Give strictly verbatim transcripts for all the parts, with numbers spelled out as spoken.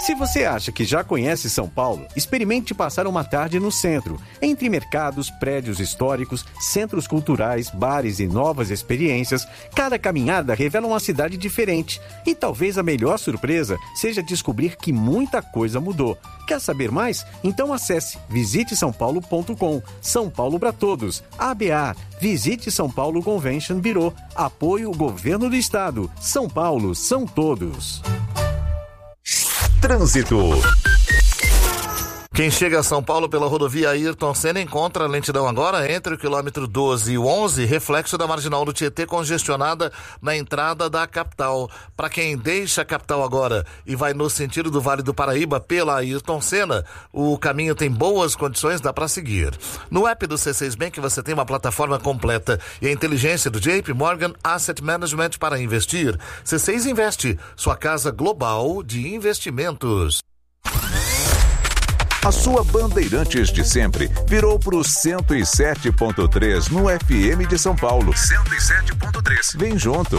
Se você acha que já conhece São Paulo, experimente passar uma tarde no centro, entre mercados, prédios históricos, centros culturais, bares e novas experiências. Cada caminhada revela uma cidade diferente. E talvez a melhor surpresa seja descobrir que muita coisa mudou. Quer saber mais? Então acesse visite são paulo ponto com. São Paulo para todos. A B A. Visite São Paulo Convention Bureau. Apoio Governo do Estado. São Paulo são todos. Trânsito. Quem chega a São Paulo pela rodovia Ayrton Senna encontra a lentidão agora entre o quilômetro doze e o onze, reflexo da marginal do Tietê congestionada na entrada da capital. Para quem deixa a capital agora e vai no sentido do Vale do Paraíba pela Ayrton Senna, o caminho tem boas condições, dá para seguir. No app do C seis Bank você tem uma plataforma completa e a inteligência do J P Morgan Asset Management para investir. C seis Investe, sua casa global de investimentos. A sua Bandeirantes de sempre virou pro cento e sete ponto três no F M de São Paulo. cento e sete ponto três. Vem junto.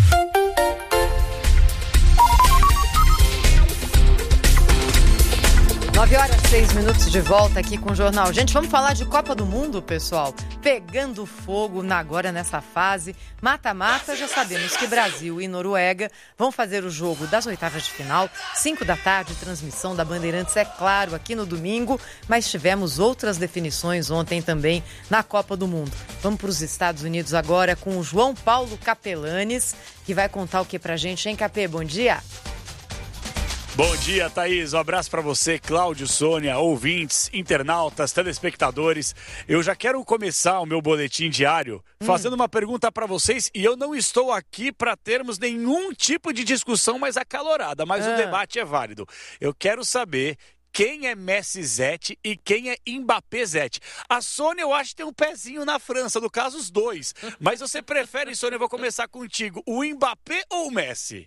nove horas e seis minutos de volta aqui com o Jornal. Gente, vamos falar de Copa do Mundo, pessoal. Pegando fogo na, agora nessa fase. Mata-mata, já sabemos que Brasil e Noruega vão fazer o jogo das oitavas de final. cinco da tarde, transmissão da Bandeirantes, é claro, aqui no domingo. Mas tivemos outras definições ontem também na Copa do Mundo. Vamos para os Estados Unidos agora com o João Paulo Capelanes, que vai contar o que pra gente, hein, Capê? Bom dia. Bom dia, Thaís. Um abraço para você, Cláudio, Sônia, ouvintes, internautas, telespectadores. Eu já quero começar o meu boletim diário fazendo hum. uma pergunta para vocês, e eu não estou aqui para termos nenhum tipo de discussão mais acalorada, mas ah. o debate é válido. Eu quero saber quem é Messi-zete e quem é Mbappé-zete. A Sônia, eu acho que tem um pezinho na França, no caso os dois. Mas você prefere, Sônia, eu vou começar contigo, o Mbappé ou o Messi?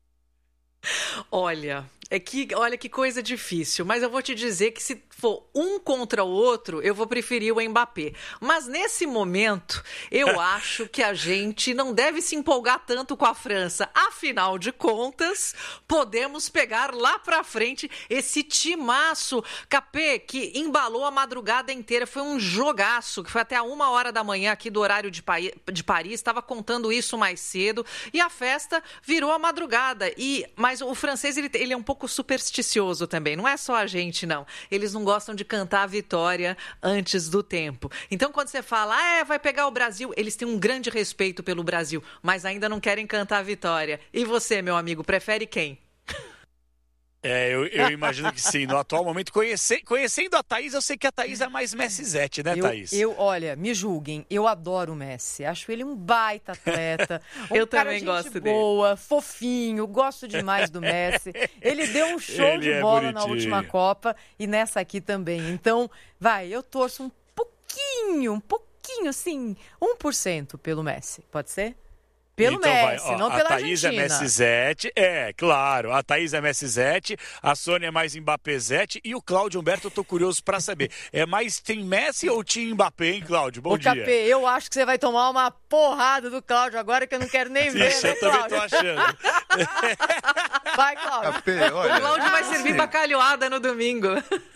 Olha, é que, olha que coisa difícil, mas eu vou te dizer que se for um contra o outro, eu vou preferir o Mbappé. Mas nesse momento, eu acho que a gente não deve se empolgar tanto com a França. Afinal de contas, podemos pegar lá pra frente esse timaço, Capê, que embalou a madrugada inteira. Foi um jogaço, que foi até a uma hora da manhã aqui do horário de, pa- de Paris. Estava contando isso mais cedo. E a festa virou a madrugada. E, mas o francês, ele, ele é um pouco supersticioso também. Não é só a gente, não. Eles não gostam de cantar a vitória antes do tempo. Então, quando você fala, ah, é, vai pegar o Brasil, eles têm um grande respeito pelo Brasil, mas ainda não querem cantar a vitória. E você, meu amigo, prefere quem? É, eu, eu imagino que sim. No atual momento, conhece, conhecendo a Thaís, eu sei que a Thaís é mais Messi-zete, né, eu, Thaís? Eu, olha, me julguem, eu adoro o Messi. Acho ele um baita atleta. Um eu cara também gente gosto boa, dele. Fofinho, gosto demais do Messi. Ele deu um show ele de é bola bonitinho. na última Copa e nessa aqui também. Então, vai, eu torço um pouquinho, um pouquinho, assim, um por cento pelo Messi. Pode ser? Pelo então Messi, vai, ó, não pela a Thaís Argentina. é Messi-zete, é, claro. A Thaís é Messi-zete, a Sônia é mais Mbappé-zete e o Cláudio Humberto, eu tô curioso pra saber. É mais Team Messi ou Team Mbappé, hein, Cláudio? Bom Ô, dia. Capê, eu acho que você vai tomar uma porrada do Cláudio agora que eu não quero nem ver, Ixi, né, eu também tô Cláudio? achando. Vai, Cláudio. Capê, olha, O Cláudio vai servir sim. bacalhoada no domingo.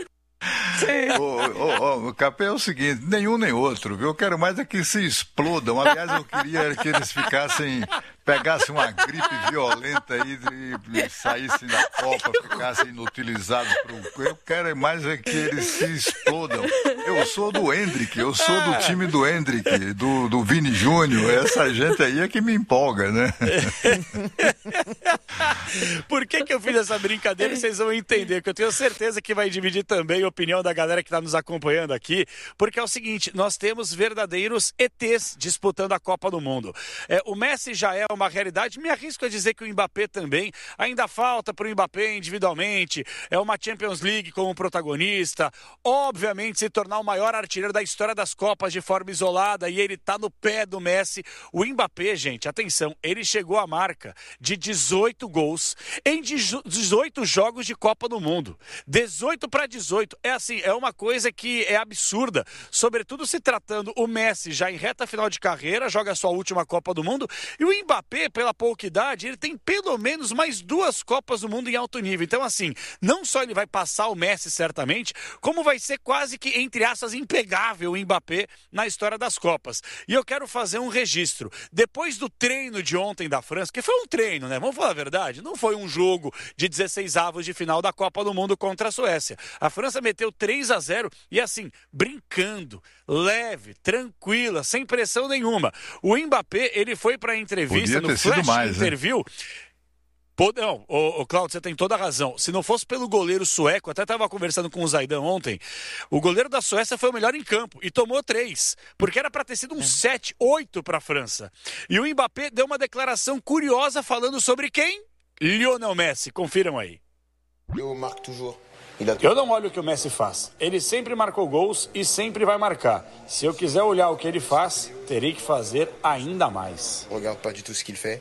O, o, o Capê é o seguinte, nenhum nem outro, viu? Eu quero mais é que se explodam. Aliás, eu queria que eles ficassem, pegassem uma gripe violenta aí e, e saíssem da Copa, ficassem inutilizados. Pro... Eu quero mais é que eles se explodam. Eu sou do Hendrick, eu sou do time do Hendrick, do, do Vini Júnior. Essa gente aí é que me empolga, né? Por que que eu fiz essa brincadeira? Vocês vão entender, que eu tenho certeza que vai dividir também a opinião da galera que está nos acompanhando aqui, porque é o seguinte, nós temos verdadeiros E Tês disputando a Copa do Mundo. É, o Messi já é uma realidade, me arrisco a dizer que o Mbappé também, ainda falta para o Mbappé individualmente, é uma Champions League como protagonista, obviamente se tornar o maior artilheiro da história das Copas de forma isolada, e ele está no pé do Messi. O Mbappé, gente, atenção, ele chegou à marca de dezoito gols em dezoito jogos de Copa do Mundo. dezoito para dezoito. É assim, é uma coisa que é absurda, sobretudo se tratando o Messi já em reta final de carreira, joga a sua última Copa do Mundo, e o Mbappé Mbappé, pela pouca idade, ele tem pelo menos mais duas Copas do Mundo em alto nível. Então, assim, não só ele vai passar o Messi certamente, como vai ser quase que, entre aspas, impegável o Mbappé na história das Copas. E eu quero fazer um registro. Depois do treino de ontem da França, que foi um treino, né? Vamos falar a verdade, não foi um jogo de dezesseis avos de final da Copa do Mundo contra a Suécia. A França meteu três a zero e, assim, brincando, leve, tranquila, sem pressão nenhuma. O Mbappé, ele foi para a entrevista no Flash mais, Interview. Né? Pô, não, ô, ô, Cláudio, você tem toda a razão. Se não fosse pelo goleiro sueco, até estava conversando com o Zaidan ontem, o goleiro da Suécia foi o melhor em campo e tomou três, porque era para ter sido um sete, oito para a França. E o Mbappé deu uma declaração curiosa falando sobre quem? Lionel Messi. Confiram aí. Eu marco toujours. Eu não olho o que o Messi faz. Ele sempre marcou gols e sempre vai marcar. Se eu quiser olhar o que ele faz, terei que fazer ainda mais. Regarde pas du tout ce qu'il fait.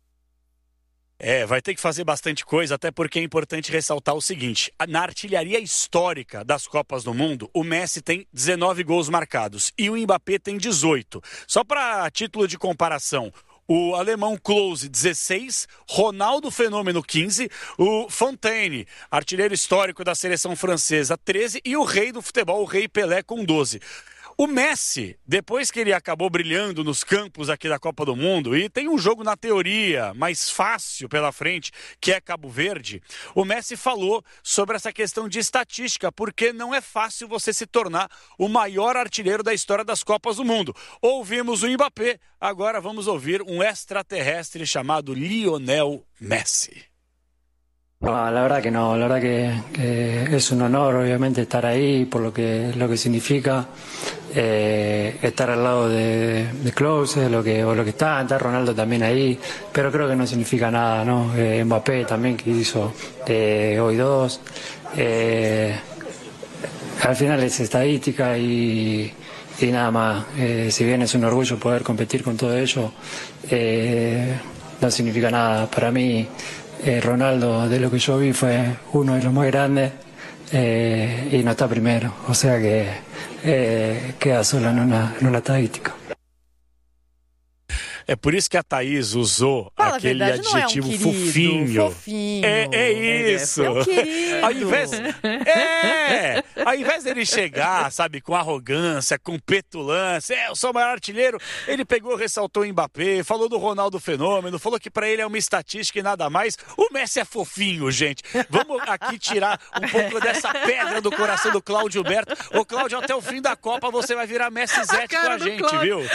É, vai ter que fazer bastante coisa, até porque é importante ressaltar o seguinte. Na artilharia histórica das Copas do Mundo, o Messi tem dezenove gols marcados e o Mbappé tem dezoito. Só para título de comparação, o alemão Klose, dezesseis, Ronaldo Fenômeno, quinze, o Fontaine, artilheiro histórico da seleção francesa, treze, e o rei do futebol, o rei Pelé, com doze. O Messi, depois que ele acabou brilhando nos campos aqui da Copa do Mundo, e tem um jogo na teoria mais fácil pela frente, que é Cabo Verde, o Messi falou sobre essa questão de estatística, porque não é fácil você se tornar o maior artilheiro da história das Copas do Mundo. Ouvimos o Mbappé, agora vamos ouvir um extraterrestre chamado Lionel Messi. No, la verdad que no, la verdad que, que es un honor obviamente estar ahí por lo que lo que significa eh, estar al lado de, de Klose, lo que o lo que está, está Ronaldo también ahí, pero creo que no significa nada, ¿no? Eh, Mbappé también que hizo eh, hoy dos, eh, al final es estadística y y nada más. Eh, si bien es un orgullo poder competir con todo ello, eh, no significa nada para mí. Eh, Ronaldo, de lo que yo vi, fue uno de los más grandes eh, y no está primero, o sea que eh, queda solo en una, en una estadística. É por isso que a Thaís usou Fala aquele verdade, adjetivo não é um querido, fofinho. fofinho. É, é isso. É um querido. Ao invés, é, ao invés dele chegar, sabe, com arrogância, com petulância, é, eu sou o maior artilheiro, ele pegou, ressaltou o Mbappé, falou do Ronaldo Fenômeno, falou que pra ele é uma estatística e nada mais. O Messi é fofinho, gente. Vamos aqui tirar um pouco dessa pedra do coração do Cláudio Berto. Ô, Cláudio, até o fim da Copa você vai virar Messi Zete com a gente, Cláudio. Viu?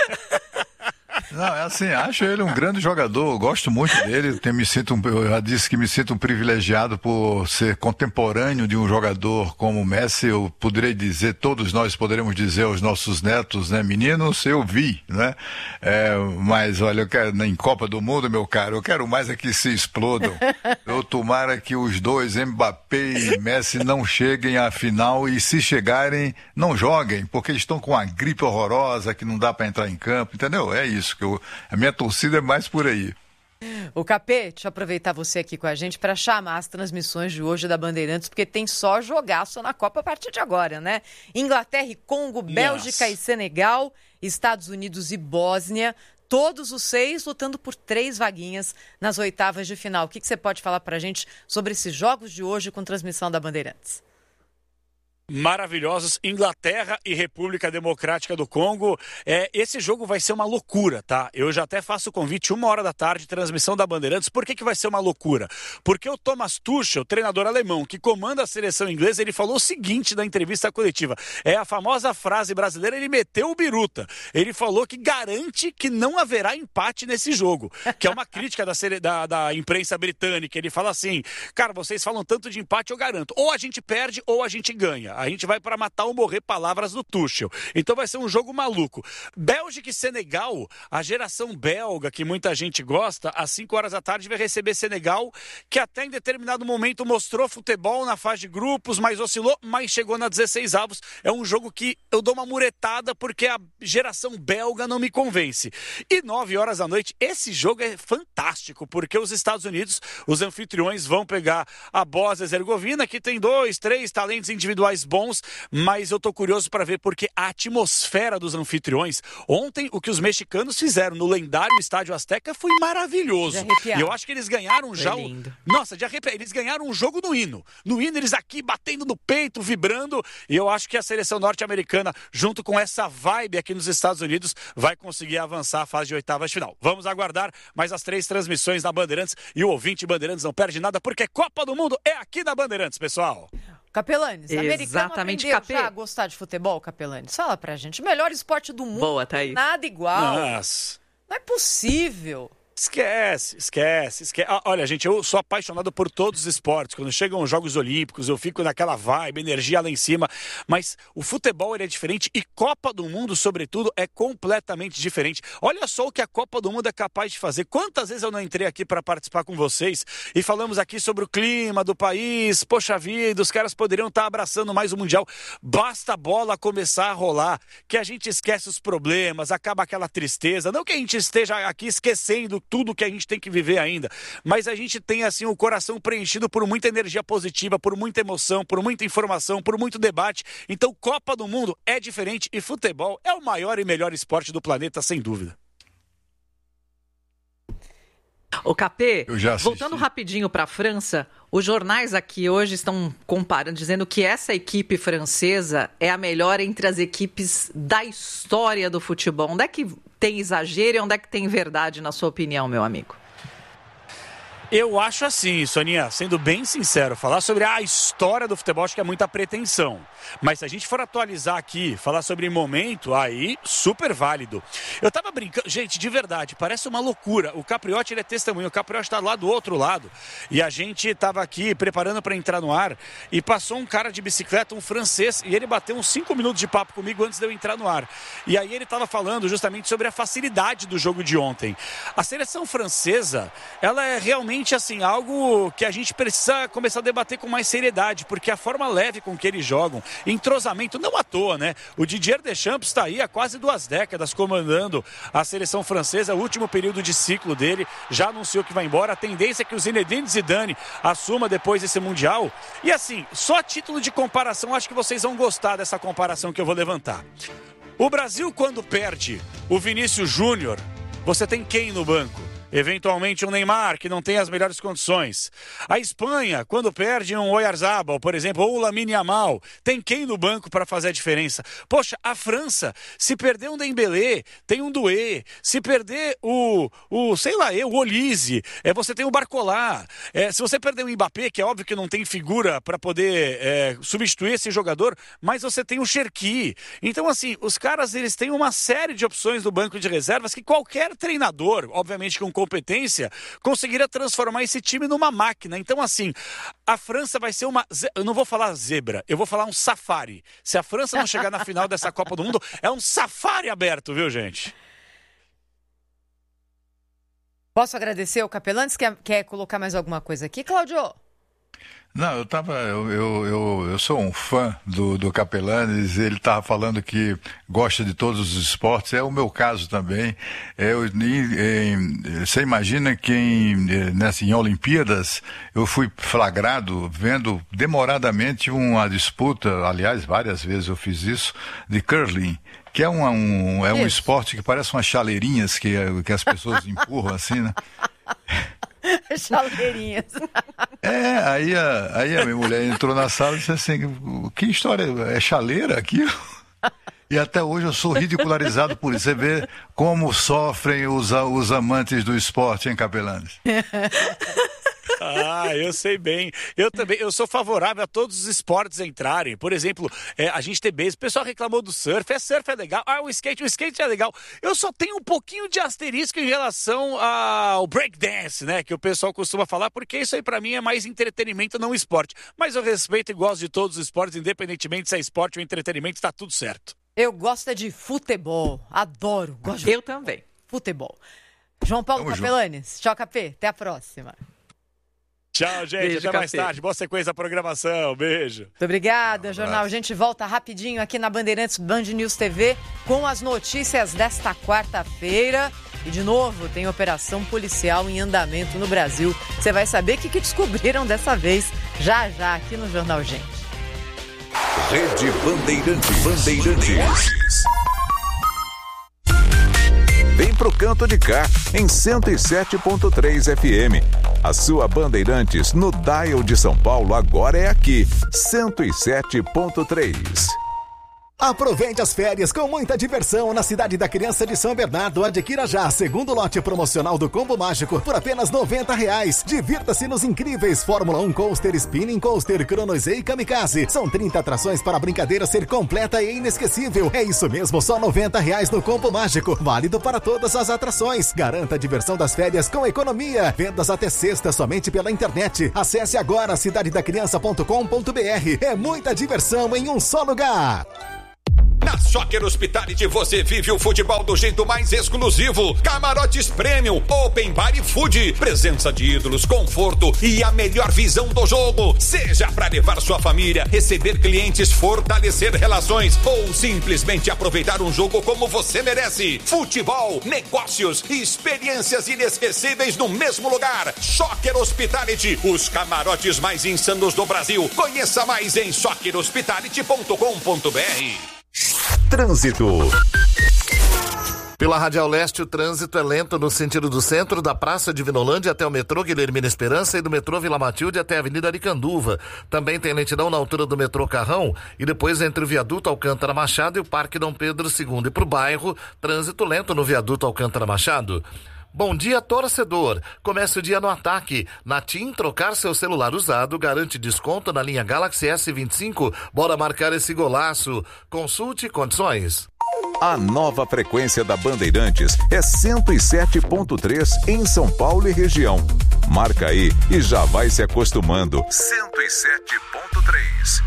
Não, é assim, acho ele um grande jogador, gosto muito dele, tenho, me sinto um, eu já disse que me sinto um privilegiado por ser contemporâneo de um jogador como o Messi. Eu poderei dizer, todos nós poderemos dizer aos nossos netos, né, meninos, eu vi, né, é, mas olha, eu quero, em Copa do Mundo, meu caro, eu quero mais é que se explodam. Eu tomara que os dois, Mbappé e Messi, não cheguem à final e se chegarem, não joguem, porque eles estão com uma gripe horrorosa que não dá para entrar em campo, entendeu? É isso. Que eu, a minha torcida é mais por aí. O Capê, deixa eu aproveitar você aqui com a gente para chamar as transmissões de hoje da Bandeirantes, porque tem só jogaço na Copa a partir de agora, né? Inglaterra e Congo, Bélgica yes. e Senegal, Estados Unidos e Bósnia, todos os seis lutando por três vaguinhas nas oitavas de final. O que, que você pode falar para a gente sobre esses jogos de hoje com transmissão da Bandeirantes? Maravilhosos, Inglaterra e República Democrática do Congo. É, esse jogo vai ser uma loucura, tá? Eu já até faço o convite, uma hora da tarde, transmissão da Bandeirantes. Por que que vai ser uma loucura? Porque o Thomas Tuchel, treinador alemão, que comanda a seleção inglesa, ele falou o seguinte na entrevista coletiva. É a famosa frase brasileira, ele meteu o biruta. Ele falou que garante que não haverá empate nesse jogo, que é uma crítica da, da, da imprensa britânica. Ele fala assim, cara, vocês falam tanto de empate, eu garanto. Ou a gente perde ou a gente ganha. A gente vai para matar ou morrer, palavras do Tuchel. Então vai ser um jogo maluco. Bélgica e Senegal, a geração belga, que muita gente gosta, às cinco horas da tarde vai receber Senegal, que até em determinado momento mostrou futebol na fase de grupos, mas oscilou, mas chegou na dezesseis avos. É um jogo que eu dou uma muretada porque a geração belga não me convence. E nove horas da noite, esse jogo é fantástico, porque os Estados Unidos, os anfitriões, vão pegar a Bósnia e Herzegovina, que tem dois, três talentos individuais bons, mas eu tô curioso para ver porque a atmosfera dos anfitriões, ontem o que os mexicanos fizeram no lendário Estádio Azteca foi maravilhoso. E eu acho que eles ganharam foi já lindo. o... Nossa, de arrepiar, eles ganharam um jogo no hino. No hino eles aqui batendo no peito, vibrando, e eu acho que a seleção norte-americana, junto com essa vibe aqui nos Estados Unidos, vai conseguir avançar a fase de oitavas de final. Vamos aguardar mais as três transmissões da Bandeirantes, e o ouvinte Bandeirantes não perde nada, porque Copa do Mundo é aqui na Bandeirantes, pessoal. Capelanes, americano Exatamente, aprendeu Capê. já a gostar de futebol, Capelanes? Fala pra gente. O melhor esporte do mundo. Boa, Thaís. Nada igual. Nossa. Não é possível. Esquece, esquece, esquece. Ah, olha, gente, eu sou apaixonado por todos os esportes. Quando chegam os Jogos Olímpicos, eu fico naquela vibe, energia lá em cima. Mas o futebol, ele é diferente e Copa do Mundo, sobretudo, é completamente diferente. Olha só o que a Copa do Mundo é capaz de fazer. Quantas vezes eu não entrei aqui para participar com vocês e falamos aqui sobre o clima do país. Poxa vida, os caras poderiam estar abraçando mais o Mundial. Basta a bola começar a rolar, que a gente esquece os problemas, acaba aquela tristeza. Não que a gente esteja aqui esquecendo tudo que a gente tem que viver ainda, mas a gente tem assim o coração preenchido por muita energia positiva, por muita emoção, por muita informação, por muito debate. Então Copa do Mundo é diferente e futebol é o maior e melhor esporte do planeta, sem dúvida. Ô Capê, Eu já assisti. voltando rapidinho para a França, os jornais aqui hoje estão comparando, dizendo que essa equipe francesa é a melhor entre as equipes da história do futebol. Onde é que tem exagero e onde é que tem verdade, na sua opinião, meu amigo? Eu acho assim, Soninha, sendo bem sincero, falar sobre a história do futebol acho que é muita pretensão. Mas se a gente for atualizar aqui, falar sobre momento, aí super válido. Eu tava brincando, gente, de verdade, parece uma loucura. O Capriotti, ele é testemunho, o Capriotti tá lá do outro lado. E a gente tava aqui preparando para entrar no ar e passou um cara de bicicleta, um francês, e ele bateu uns cinco minutos de papo comigo antes de eu entrar no ar. E aí ele tava falando justamente sobre a facilidade do jogo de ontem. A seleção francesa, ela é realmente assim, algo que a gente precisa começar a debater com mais seriedade, porque a forma leve com que eles jogam, entrosamento, não à toa, né? O Didier Deschamps está aí há quase duas décadas comandando a seleção francesa, o último período de ciclo dele, já anunciou que vai embora, a tendência é que o Zinedine Zidane assuma depois desse Mundial. E assim, só a título de comparação, acho que vocês vão gostar dessa comparação que eu vou levantar. O Brasil, quando perde o Vinícius Júnior, você tem quem no banco? Eventualmente um Neymar, que não tem as melhores condições. A Espanha, quando perde um Oyarzabal, por exemplo, ou o Lamine Yamal, tem quem no banco para fazer a diferença? Poxa, a França, se perder um Dembélé, tem um Doué. Se perder o, o sei lá, eu, o Olise, é, você tem o Barcola. É, se você perder o Mbappé, que é óbvio que não tem figura para poder é, substituir esse jogador, mas você tem o Cherki. Então, assim, os caras, eles têm uma série de opções no banco de reservas que qualquer treinador, obviamente com competência, conseguiria transformar esse time numa máquina. Então, assim, a França vai ser uma... Eu não vou falar zebra, eu vou falar um safari. Se a França não chegar na final dessa Copa do Mundo, é um safari aberto, viu, gente? Posso agradecer o Capelanes? Quer, quer colocar mais alguma coisa aqui, Cláudio? Não, eu tava, eu, eu, eu, eu sou um fã do, do Capelanes, ele estava falando que gosta de todos os esportes, é o meu caso também. Eu, em, em, você imagina que em, nessa, em Olimpíadas eu fui flagrado vendo demoradamente uma disputa, aliás, várias vezes eu fiz isso, de curling. Que é um, um, é um esporte que parece umas chaleirinhas que, que as pessoas empurram assim, né? Chaleirinhas. É, aí a, aí a minha mulher entrou na sala e disse assim, que história, é chaleira aquilo? E até hoje eu sou ridicularizado por isso. Você vê como sofrem os, os amantes do esporte, hein, Capelanes? Ah, eu sei bem. Eu também, eu sou favorável a todos os esportes entrarem. Por exemplo, é, a gente tem base, o pessoal reclamou do surf, é surf é legal, ah, o skate, o skate é legal. Eu só tenho um pouquinho de asterisco em relação ao breakdance, né, que o pessoal costuma falar, porque isso aí pra mim é mais entretenimento, não esporte. Mas eu respeito e gosto de todos os esportes, independentemente se é esporte ou entretenimento, tá tudo certo. Eu gosto é de futebol, adoro. Gosto de Eu também. futebol. João Paulo Tamo Capelanes, tchau, Capê, até a próxima. Tchau, gente. Beijo, até Capê. mais tarde. Boa sequência da programação. Beijo. Muito obrigada, Um Jornal. abraço. A gente volta rapidinho aqui na Bandeirantes Band News T V com as notícias desta quarta-feira. E, de novo, tem operação policial em andamento no Brasil. Você vai saber o que, que descobriram dessa vez, já já, aqui no Jornal Gente. Rede Bandeirantes. Bandeirantes. Vem pro canto de cá, em cento e sete ponto três F M. A sua Bandeirantes no dial de São Paulo agora é aqui, cento e sete ponto três. Aproveite as férias com muita diversão na Cidade da Criança de São Bernardo. Adquira já segundo lote promocional do Combo Mágico por apenas noventa reais. Divirta-se nos incríveis Fórmula um Coaster, Spinning Coaster, Chronosei e Kamikaze. São trinta atrações para a brincadeira ser completa e inesquecível. É isso mesmo, só noventa reais no Combo Mágico. Válido para todas as atrações. Garanta a diversão das férias com economia. Vendas até sexta somente pela internet. Acesse agora cidade da criança ponto com ponto b r. É muita diversão em um só lugar. Na Soccer Hospitality você vive o futebol do jeito mais exclusivo. Camarotes Premium, Open Bar e Food. Presença de ídolos, conforto e a melhor visão do jogo. Seja para levar sua família, receber clientes, fortalecer relações ou simplesmente aproveitar um jogo como você merece. Futebol, negócios e experiências inesquecíveis no mesmo lugar. Soccer Hospitality, os camarotes mais insanos do Brasil. Conheça mais em soccer hospitality ponto com ponto b r. Trânsito. Pela Radial Leste, o trânsito é lento no sentido do centro, da Praça de Vinolândia até o metrô Guilhermina Esperança e do metrô Vila Matilde até a Avenida Aricanduva. Também tem lentidão na altura do metrô Carrão e depois entre o viaduto Alcântara Machado e o Parque Dom Pedro segundo. E para o bairro, trânsito lento no viaduto Alcântara Machado. Bom dia, torcedor. Comece o dia no ataque. Na TIM, trocar seu celular usado garante desconto na linha Galaxy S vinte e cinco. Bora marcar esse golaço. Consulte condições. A nova frequência da Bandeirantes é cento e sete ponto três em São Paulo e região. Marca aí e já vai se acostumando. cento e sete ponto três.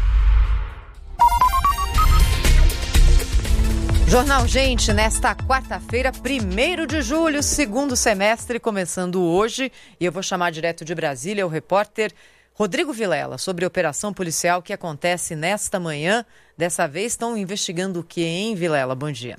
Jornal Gente, nesta quarta-feira, primeiro de julho, segundo semestre, começando hoje. E eu vou chamar direto de Brasília o repórter Rodrigo Vilela sobre a operação policial que acontece nesta manhã. Dessa vez estão investigando o quê, hein, Vilela? Bom dia.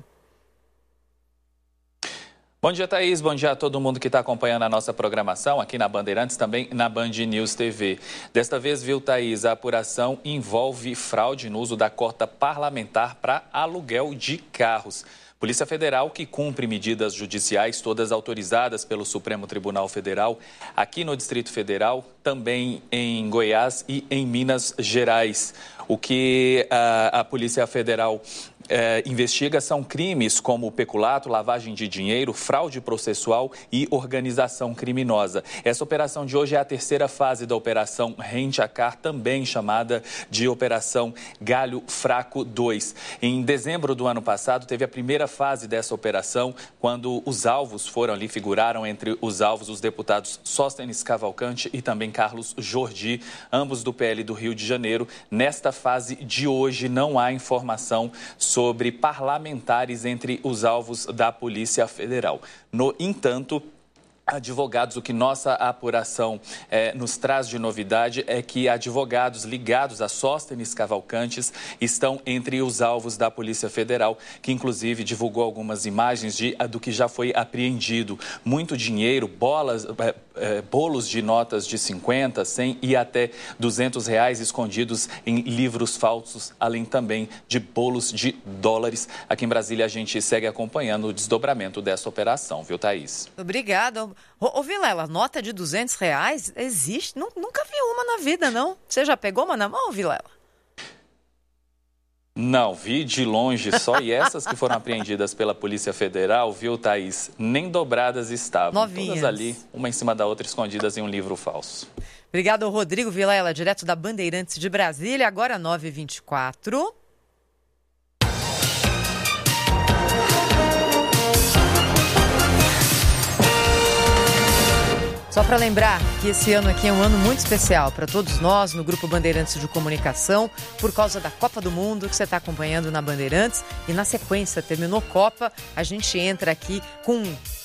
Bom dia, Thaís. Bom dia a todo mundo que está acompanhando a nossa programação aqui na Bandeirantes, também na Band News T V. Desta vez, viu, Thaís, a apuração envolve fraude no uso da cota parlamentar para aluguel de carros. Polícia Federal, que cumpre medidas judiciais, todas autorizadas pelo Supremo Tribunal Federal, aqui no Distrito Federal, também em Goiás e em Minas Gerais. O que a, a Polícia Federal É, investiga são crimes como peculato, lavagem de dinheiro, fraude processual e organização criminosa. Essa operação de hoje é a terceira fase da Operação Rente a Car, também chamada de Operação Galho Fraco dois. Em dezembro do ano passado, teve a primeira fase dessa operação, quando os alvos foram ali, figuraram entre os alvos os deputados Sóstenes Cavalcante e também Carlos Jordi, ambos do P L do Rio de Janeiro. Nesta fase de hoje, não há informação sobre sobre parlamentares entre os alvos da Polícia Federal. No entanto, advogados, o que nossa apuração eh, nos traz de novidade é que advogados ligados a Sóstenes Cavalcantes estão entre os alvos da Polícia Federal, que inclusive divulgou algumas imagens de, do que já foi apreendido. Muito dinheiro, bolas, eh, eh, bolos de notas de cinquenta, cem e até duzentos reais escondidos em livros falsos, além também de bolos de dólares. Aqui em Brasília a gente segue acompanhando o desdobramento dessa operação, viu, Thaís? Obrigada. Ô, ô Vilela, nota de duzentos reais existe? Nunca vi uma na vida, não? Você já pegou uma na mão, Vilela? Não, vi de longe só, e essas que foram apreendidas pela Polícia Federal, viu, Thaís, nem dobradas estavam. Novinhas. Todas ali, uma em cima da outra, escondidas em um livro falso. Obrigado, Rodrigo Vilela, direto da Bandeirantes de Brasília, agora nove e vinte e quatro. Só para lembrar que esse ano aqui é um ano muito especial para todos nós no Grupo Bandeirantes de Comunicação, por causa da Copa do Mundo que você está acompanhando na Bandeirantes. E na sequência, terminou Copa, a gente entra aqui com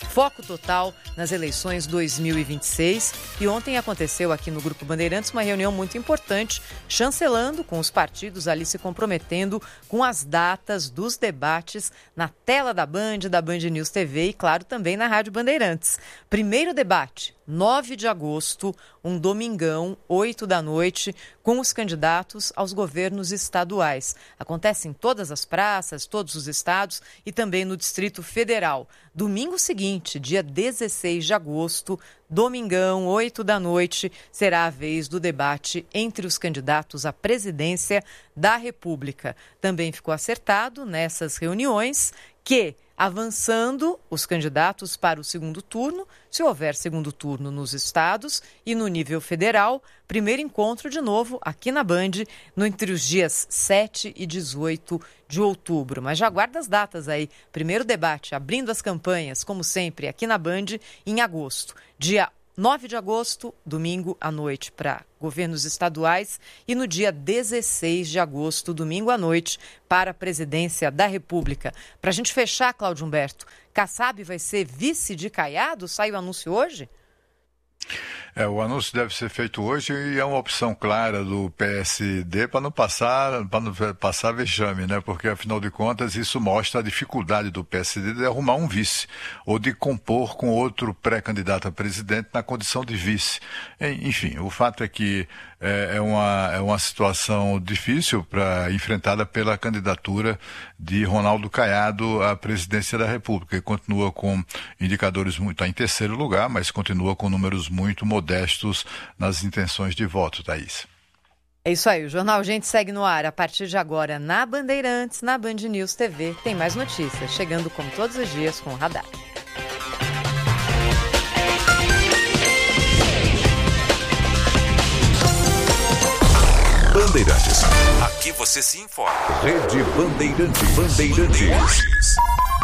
Foco total nas eleições dois mil e vinte e seis. E ontem aconteceu aqui no Grupo Bandeirantes uma reunião muito importante, chancelando com os partidos ali se comprometendo com as datas dos debates na tela da Band, da Band News T V e, claro, também na Rádio Bandeirantes. Primeiro debate, nove de agosto, um domingão, oito da noite, com os candidatos aos governos estaduais. Acontece em todas as praças, todos os estados e também no Distrito Federal. Domingo seguinte, dia dezesseis de agosto, domingão, oito da noite, será a vez do debate entre os candidatos à presidência da República. Também ficou acertado nessas reuniões que, avançando os candidatos para o segundo turno, se houver segundo turno nos estados e no nível federal, primeiro encontro de novo aqui na Band, no, entre os dias sete e dezoito de outubro. Mas já aguarda as datas aí. Primeiro debate, abrindo as campanhas, como sempre, aqui na Band, em agosto. Dia nove de agosto, domingo à noite, para governos estaduais, e no dia dezesseis de agosto, domingo à noite, para a presidência da República. Para a gente fechar, Cláudio Humberto, Kassab vai ser vice de Caiado? Sai o anúncio hoje? É, o anúncio deve ser feito hoje e é uma opção clara do P S D para não passar, para não passar vexame, né? Porque, afinal de contas, isso mostra a dificuldade do P S D de arrumar um vice ou de compor com outro pré-candidato a presidente na condição de vice. Enfim, o fato é que é, é, uma, é uma situação difícil para enfrentada pela candidatura de Ronaldo Caiado à presidência da República. Ele continua com indicadores muito, está em terceiro lugar, mas continua com números muito modestos nas intenções de voto, Thaís. É isso aí, o Jornal Gente segue no ar a partir de agora na Bandeirantes, na Band News T V. Tem mais notícias, chegando como todos os dias com o Radar. Bandeirantes. Aqui você se informa. Rede Bandeirantes. Bandeirantes.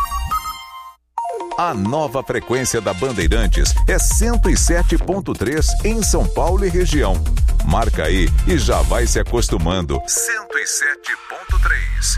A nova frequência da Bandeirantes é cento e sete ponto três em São Paulo e região. Marca aí e já vai se acostumando. cento e sete ponto três.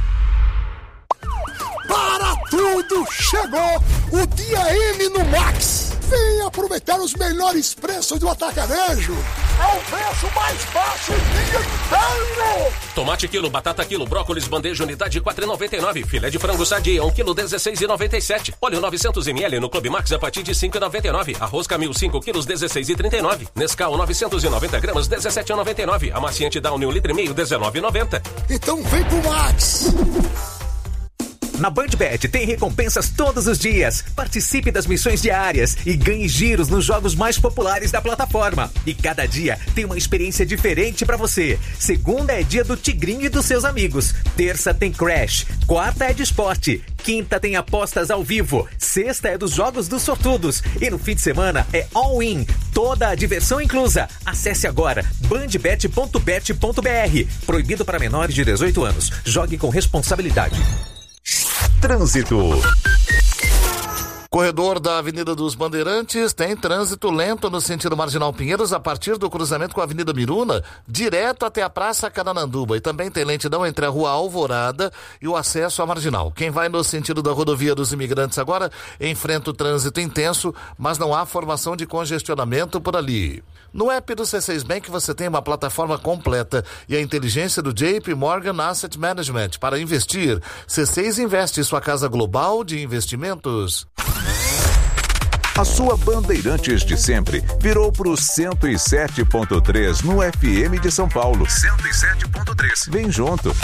Para tudo! Chegou o Dia M no Max! Vem aproveitar os melhores preços do atacarejo! É o preço mais baixo o dia inteiro! Tomate quilo, batata quilo, brócolis bandeja unidade quatro reais e noventa e nove centavos. Filé de frango sadia um quilo dezesseis reais e noventa e sete centavos. Óleo novecentos mililitros no Clube Max a partir de cinco reais e noventa e nove centavos. Arroz Camil cinco quilos dezesseis reais e trinta e nove centavos. Nescau novecentos e noventa gramas dezessete reais e noventa e nove centavos. Amaciante Downy um litro e meio dezenove reais e noventa centavos. Então vem pro Max! Na BandBet tem recompensas todos os dias. Participe das missões diárias e ganhe giros nos jogos mais populares da plataforma. E cada dia tem uma experiência diferente pra você. Segunda é dia do Tigrinho e dos seus amigos. Terça tem Crash. Quarta é de esporte. Quinta tem apostas ao vivo. Sexta é dos jogos dos sortudos. E no fim de semana é all-in. Toda a diversão inclusa. Acesse agora bandbet ponto bet ponto br. Proibido para menores de dezoito anos. Jogue com responsabilidade. Trânsito. Corredor da Avenida dos Bandeirantes tem trânsito lento no sentido Marginal Pinheiros a partir do cruzamento com a Avenida Miruna, direto até a Praça Carananduba. E também tem lentidão entre a Rua Alvorada e o acesso à Marginal. Quem vai no sentido da Rodovia dos Imigrantes agora enfrenta o trânsito intenso, mas não há formação de congestionamento por ali. No app do C seis Bank você tem uma plataforma completa e a inteligência do J P Morgan Asset Management para investir. C seis Investe, sua casa global de investimentos. A sua Bandeirantes de sempre virou pro cento e sete ponto três no F M de São Paulo. cento e sete ponto três. Vem junto.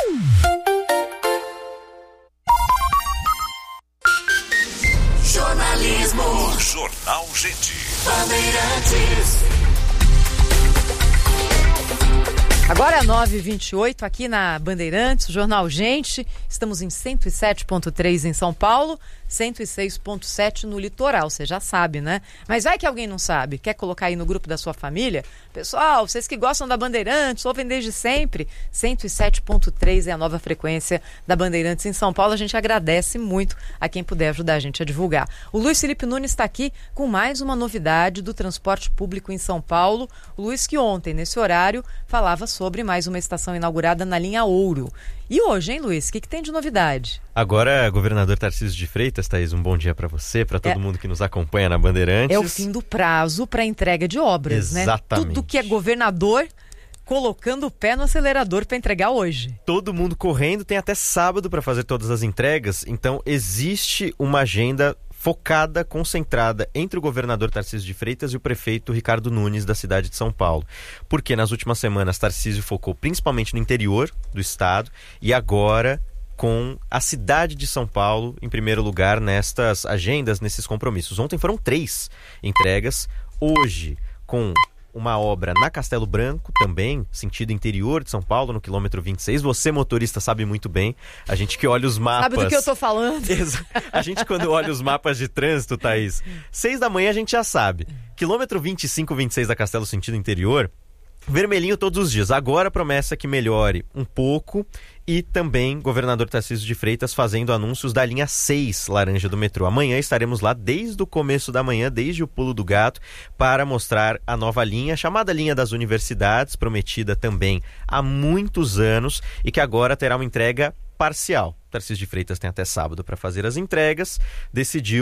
Jornalismo. Jornal Gente. Bandeirantes. Agora é nove e vinte e oito aqui na Bandeirantes, Jornal Gente. Estamos em cento e sete ponto três em São Paulo, cento e seis ponto sete no litoral, você já sabe, né? Mas vai que alguém não sabe, quer colocar aí no grupo da sua família? Pessoal, vocês que gostam da Bandeirantes, ouvem desde sempre, cento e sete ponto três é a nova frequência da Bandeirantes em São Paulo. A gente agradece muito a quem puder ajudar a gente a divulgar. O Luiz Felipe Nunes está aqui com mais uma novidade do transporte público em São Paulo. O Luiz que ontem, nesse horário, falava sobre sobre mais uma estação inaugurada na linha Ouro. E hoje, hein, Luiz? O que, que tem de novidade? Agora, governador Tarcísio de Freitas, Thaís, um bom dia para você, para todo é, mundo que nos acompanha na Bandeirantes. É o fim do prazo para entrega de obras, Exatamente. né? Tudo que é governador colocando o pé no acelerador para entregar hoje. Todo mundo correndo, tem até sábado para fazer todas as entregas, então existe uma agenda focada, concentrada entre o governador Tarcísio de Freitas e o prefeito Ricardo Nunes da cidade de São Paulo. Porque nas últimas semanas Tarcísio focou principalmente no interior do estado e agora com a cidade de São Paulo em primeiro lugar nestas agendas, nesses compromissos. Ontem foram três entregas, hoje com uma obra na Castelo Branco, também, sentido interior de São Paulo, no quilômetro vinte e seis. Você, motorista, sabe muito bem. A gente que olha os mapas... Sabe do que eu tô falando? A gente, quando olha os mapas de trânsito, Thaís, seis da manhã a gente já sabe. Quilômetro vinte e cinco, vinte e seis da Castelo, sentido interior, vermelhinho todos os dias. Agora a promessa é que melhore um pouco e também governador Tarcísio de Freitas fazendo anúncios da linha seis laranja do metrô. Amanhã estaremos lá desde o começo da manhã, desde o pulo do gato, para mostrar a nova linha, chamada linha das universidades, prometida também há muitos anos e que agora terá uma entrega parcial. Tarcísio de Freitas tem até sábado para fazer as entregas, decidiu